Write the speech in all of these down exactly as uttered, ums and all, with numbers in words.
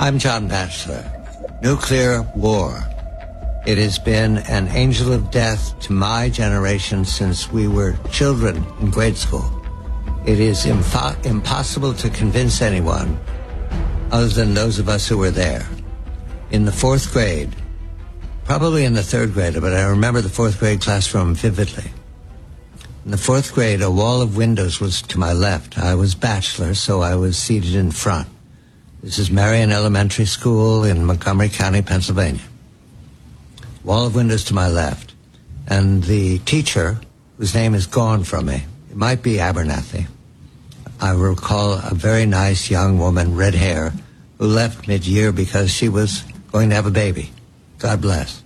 I'm John Batchelor. Nuclear war. It has been an angel of death to my generation since we were children in grade school. It is impo- impossible to convince anyone other than those of us who were there. In the fourth grade, probably in the third grade, but I remember the fourth grade classroom vividly. In the fourth grade, a wall of windows was to my left. I was Batchelor, so I was seated in front. This is Marion Elementary School in Montgomery County, Pennsylvania. Wall of windows to my left. And the teacher, whose name is gone from me, it might be Abernathy. I recall a very nice young woman, red hair, who left mid-year because she was going to have a baby. God bless.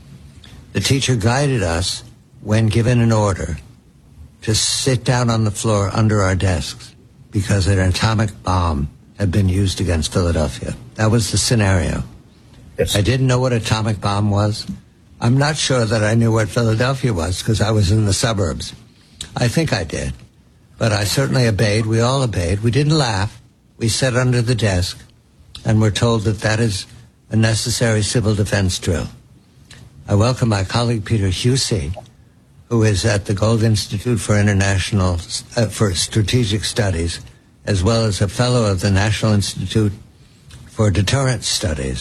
The teacher guided us, when given an order, to sit down on the floor under our desks because an atomic bomb had been used against Philadelphia. That was the scenario. Yes. I didn't know what atomic bomb was. I'm not sure that I knew what Philadelphia was because I was in the suburbs. I think I did. But I certainly obeyed. We all obeyed. We didn't laugh. We sat under the desk and were told that that is a necessary civil defense drill. I welcome my colleague Peter Husey, who is at the Gold Institute for International, uh, for Strategic Studies, as well as a fellow of the National Institute for Deterrence Studies,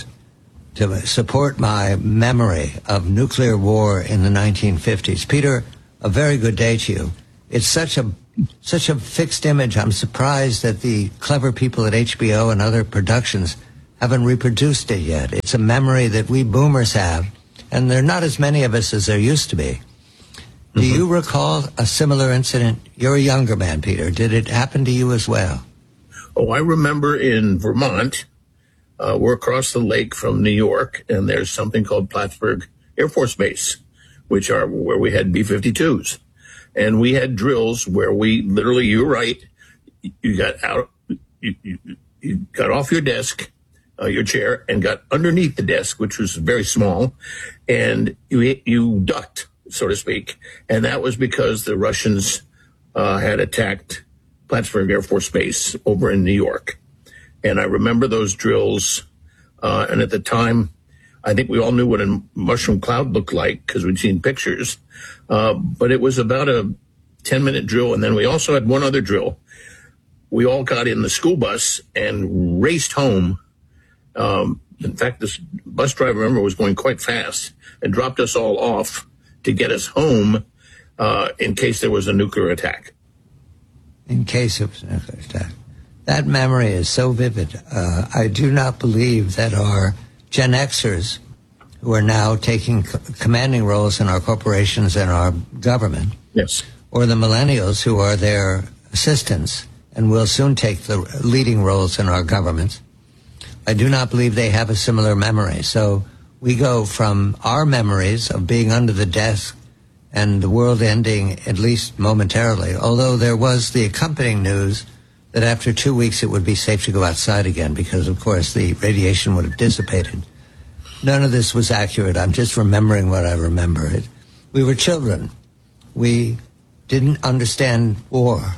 to support my memory of nuclear war in the nineteen fifties. Peter, a very good day to you. It's such a such a fixed image. I'm surprised that the clever people at H B O and other productions haven't reproduced it yet. It's a memory that we boomers have, and there are not as many of us as there used to be. Do mm-hmm. you recall a similar incident? You're a younger man, Peter. Did it happen to you as well? Oh, I remember in Vermont, uh, we're across the lake from New York, and there's something called Plattsburgh Air Force Base, which are where we had B fifty-twos. And we had drills where we literally, you're right, you got out, you, you, you got off your desk, uh, your chair, and got underneath the desk, which was very small, and you, you ducked, so to speak. And that was because the Russians uh, had attacked Plattsburgh Air Force Base over in New York. And I remember those drills. Uh, and at the time, I think we all knew what a mushroom cloud looked like because we'd seen pictures. Uh, but it was about a ten minute drill. And then we also had one other drill. We all got in the school bus and raced home. Um, in fact, this bus driver, remember, was going quite fast and dropped us all off to get us home uh, in case there was a nuclear attack. In case of a nuclear attack. That memory is so vivid. Uh, I do not believe that our Gen Xers, who are now taking co- commanding roles in our corporations and our government, yes, or the millennials who are their assistants and will soon take the leading roles in our governments, I do not believe they have a similar memory. So we go from our memories of being under the desk and the world ending, at least momentarily, although there was the accompanying news that after two weeks it would be safe to go outside again because, of course, the radiation would have dissipated. None of this was accurate. I'm just remembering what I remember. It, we were children. We didn't understand war,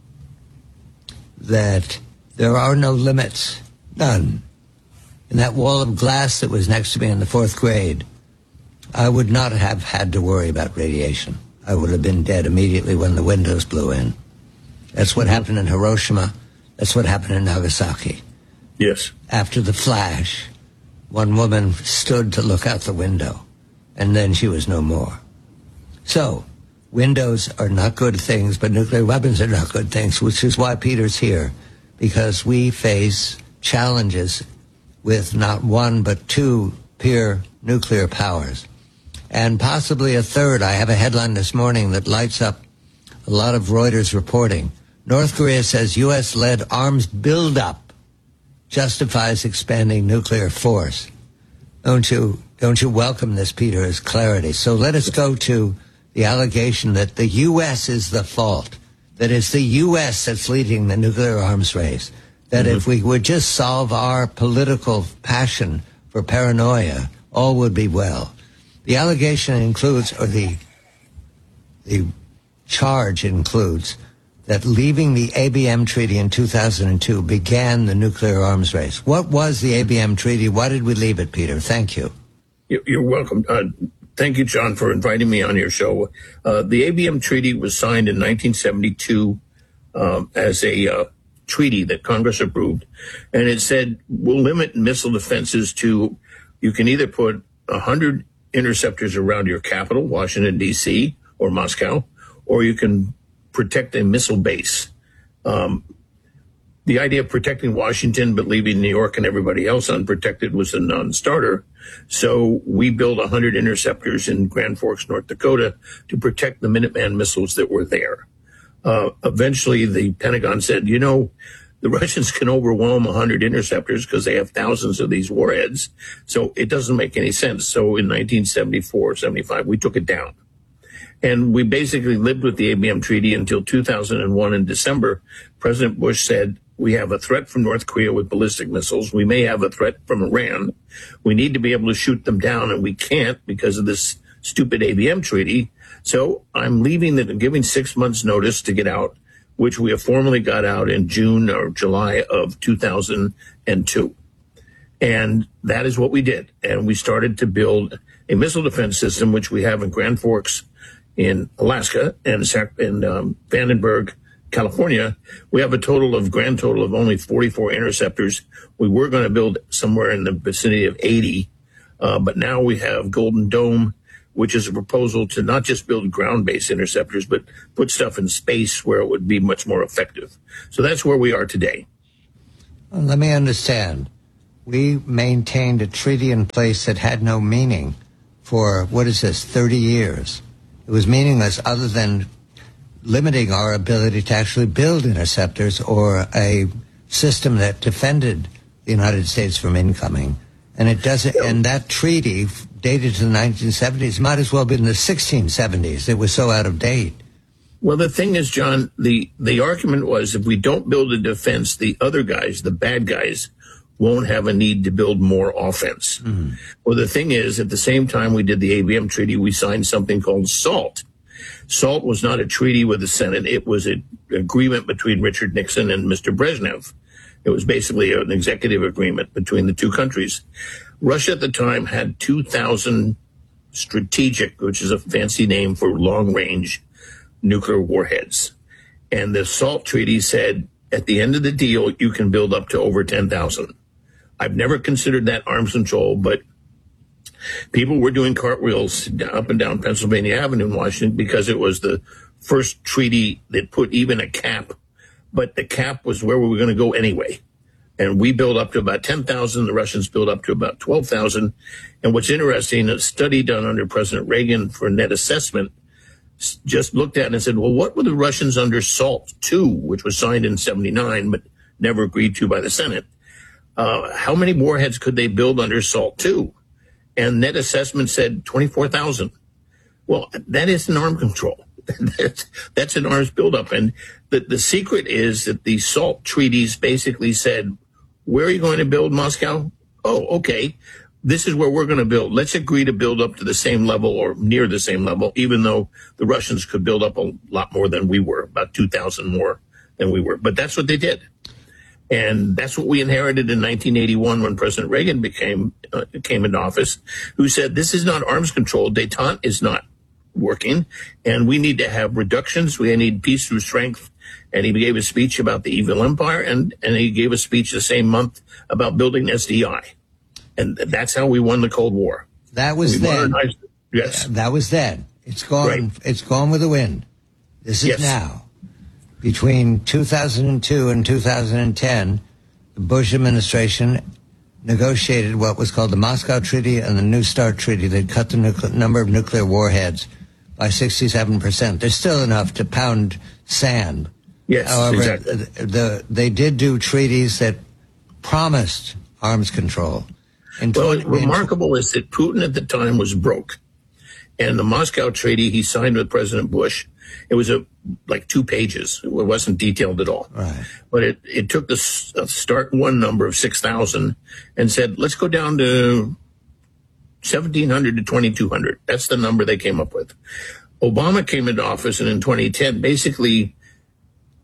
that there are no limits, none. In that wall of glass that was next to me in the fourth grade, I would not have had to worry about radiation. I would have been dead immediately when the windows blew in. That's what happened in Hiroshima. That's what happened in Nagasaki. Yes. After the flash, one woman stood to look out the window, and then she was no more. So, windows are not good things, but nuclear weapons are not good things, which is why Peter's here, because we face challenges with not one but two peer nuclear powers, and possibly a third. I have a headline this morning that lights up a lot of Reuters reporting. North Korea says U S-led arms buildup justifies expanding nuclear force. Don't you, don't you welcome this, Peter, as clarity? So let us go to the allegation that the U S is the fault, that it's the U S that's leading the nuclear arms race, that mm-hmm. if we would just solve our political passion for paranoia, all would be well. The allegation includes, or the the charge includes, that leaving the A B M Treaty in two thousand two began the nuclear arms race. What was the A B M Treaty? Why did we leave it, Peter? Thank you. You're welcome. Uh, thank you, John, for inviting me on your show. Uh, the A B M Treaty was signed in nineteen seventy-two um, as a uh, treaty that Congress approved. And it said, we'll limit missile defenses to, you can either put one hundred interceptors around your capital, Washington, D C, or Moscow, or you can protect a missile base. Um, the idea of protecting Washington but leaving New York and everybody else unprotected was a non-starter. So we built one hundred interceptors in Grand Forks, North Dakota, to protect the Minuteman missiles that were there. Uh, eventually, the Pentagon said, you know, the Russians can overwhelm one hundred interceptors because they have thousands of these warheads. So it doesn't make any sense. So in nineteen seventy-four, seventy-five, we took it down. And we basically lived with the A B M Treaty until two thousand one in December. President Bush said, we have a threat from North Korea with ballistic missiles. We may have a threat from Iran. We need to be able to shoot them down, and we can't because of this stupid A B M Treaty. So I'm leaving and giving six months notice to get out, which we have formally got out in June or July of two thousand two. And that is what we did. And we started to build a missile defense system, which we have in Grand Forks, in Alaska, and in um, Vandenberg, California. We have a total of, grand total of only forty-four interceptors. We were going to build somewhere in the vicinity of eighty, uh, but now we have Golden Dome, which is a proposal to not just build ground-based interceptors, but put stuff in space where it would be much more effective. So that's where we are today. Well, let me understand. We maintained a treaty in place that had no meaning for, what is this, thirty years. It was meaningless other than limiting our ability to actually build interceptors or a system that defended the United States from incoming. And it doesn't, and that treaty dated to the nineteen seventies might as well have been the sixteen seventies. It was so out of date. Well, the thing is, John, the, the argument was if we don't build a defense, the other guys, the bad guys, won't have a need to build more offense. Mm-hmm. Well, the thing is, at the same time we did the A B M Treaty, we signed something called SALT. SALT was not a treaty with the Senate. It was an agreement between Richard Nixon and Mister Brezhnev. It was basically an executive agreement between the two countries. Russia at the time had two thousand strategic, which is a fancy name for long-range nuclear warheads. And the SALT Treaty said, at the end of the deal, you can build up to over ten thousand. I've never considered that arms control, but people were doing cartwheels up and down Pennsylvania Avenue in Washington because it was the first treaty that put even a cap, but the cap was where we were going to go anyway. And we built up to about ten thousand. The Russians built up to about twelve thousand. And what's interesting, a study done under President Reagan for net assessment just looked at it and said, well, what were the Russians under SALT two, which was signed in seventy-nine, but never agreed to by the Senate? Uh, how many warheads could they build under SALT two? And net assessment said twenty-four thousand. Well, that isn't arms control. that's, that's an arms buildup. And the, the secret is that the SALT treaties basically said, where are you going to build, Moscow? Oh, okay. This is where we're going to build. Let's agree to build up to the same level or near the same level, even though the Russians could build up a lot more than we were, about two thousand more than we were. But that's what they did. And that's what we inherited in nineteen eighty-one when President Reagan became uh, came into office, who said, this is not arms control. Détente is not working, and we need to have reductions. We need peace through strength. And he gave a speech about the evil empire, and, and he gave a speech the same month about building S D I. And that's how we won the Cold War. That was we then. Yes. That was then. It's gone. Right. It's gone with the wind. This is yes. now. Between two thousand two and two thousand ten, the Bush administration negotiated what was called the Moscow Treaty and the New START Treaty that cut the nucle- number of nuclear warheads by sixty-seven percent. There's still enough to pound sand. Yes, However, exactly. the, the, they did do treaties that promised arms control. In well, twenty, remarkable in, is that Putin at the time was broke. And the Moscow Treaty he signed with President Bush, it was a like two pages. It wasn't detailed at all. Right. But it, it took the uh, start one number of six thousand and said, let's go down to seventeen hundred to twenty-two hundred. That's the number they came up with. Obama came into office, and in twenty ten, basically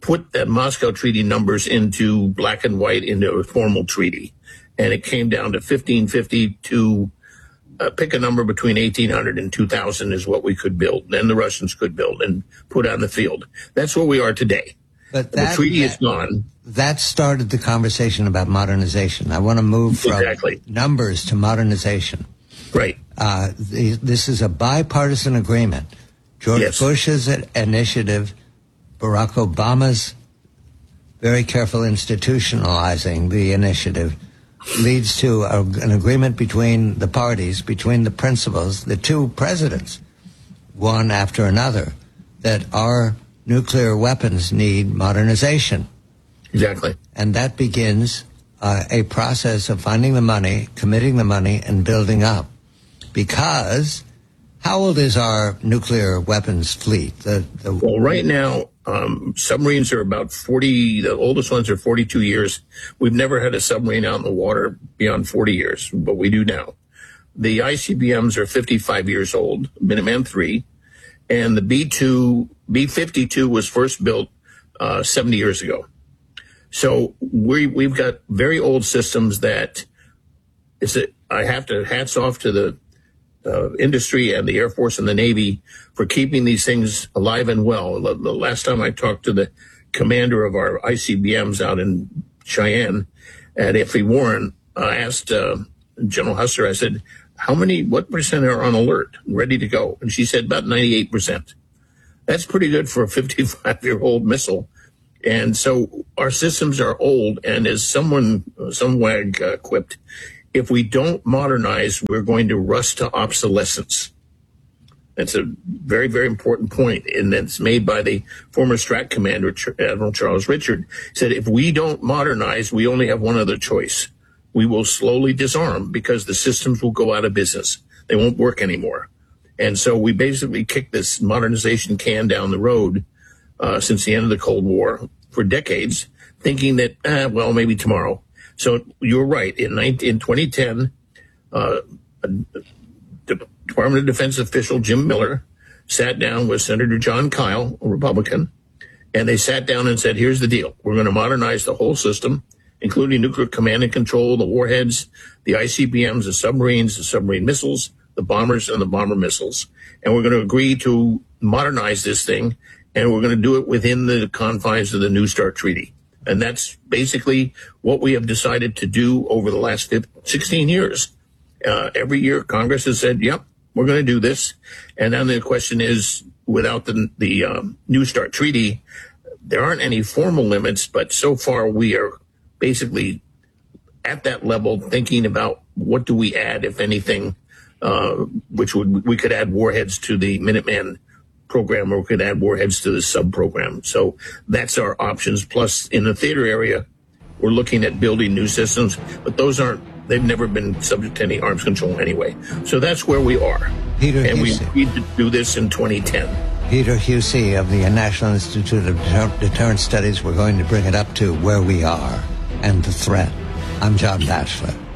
put the Moscow Treaty numbers into black and white into a formal treaty. And it came down to fifteen fifty to uh, pick a number between eighteen hundred and two thousand is what we could build, and the Russians could build and put on the field. That's where we are today. But that, the treaty that, is gone. That started the conversation about modernization. I want to move from exactly. numbers to modernization. Right. Uh, the, this is a bipartisan agreement. George yes. Bush's initiative, Barack Obama's very careful institutionalizing the initiative, leads to a, an agreement between the parties, between the principals, the two presidents, one after another, that our nuclear weapons need modernization. Exactly. And that begins uh, a process of finding the money, committing the money, and building up. Because how old is our nuclear weapons fleet? The, the well, right now, um, submarines are about forty, the oldest ones are forty-two years. We've never had a submarine out in the water beyond forty years, but we do now. The I C B Ms are fifty-five years old, Minuteman three, and the B two, B fifty-two was first built uh, seventy years ago. So we, we've got very old systems that is a, I have to hats off to the uh, industry and the Air Force and the Navy for keeping these things alive and well. The, the last time I talked to the commander of our I C B Ms out in Cheyenne at F E Warren, I asked uh, General Husser, I said, how many, what percent are on alert, ready to go? And she said about ninety-eight percent. That's pretty good for a fifty-five-year-old missile. And so our systems are old, and as someone, some wag uh, quipped, if we don't modernize, we're going to rust to obsolescence. That's a very, very important point, and that's made by the former Strat Commander, Admiral Charles Richard. He said, if we don't modernize, we only have one other choice. We will slowly disarm because the systems will go out of business. They won't work anymore. And so we basically kicked this modernization can down the road uh, since the end of the Cold War for decades, thinking that, eh, well, maybe tomorrow. So you're right. In, nineteen, in twenty ten, uh, Department of Defense official Jim Miller sat down with Senator John Kyle, a Republican, and they sat down and said, here's the deal. We're going to modernize the whole system, including nuclear command and control, the warheads, the I C B Ms, the submarines, the submarine missiles, the bombers, and the bomber missiles. And we're going to agree to modernize this thing, and we're going to do it within the confines of the New START Treaty. And that's basically what we have decided to do over the last fifteen, sixteen years. Uh, every year, Congress has said, yep, we're going to do this. And then the question is, without the, the um, New START Treaty, there aren't any formal limits, but so far we are basically at that level thinking about what do we add, if anything, uh, which would we could add warheads to the Minuteman program, or we could add warheads to the sub program. So that's our options. Plus, in the theater area, we're looking at building new systems, but those aren't, they've never been subject to any arms control anyway. So that's where we are. Peter and Husey. we agreed to do this in twenty ten. Peter Husey of the National Institute of Deter- Deterrence Studies. We're going to bring it up to where we are and the threat. I'm John Batchelor.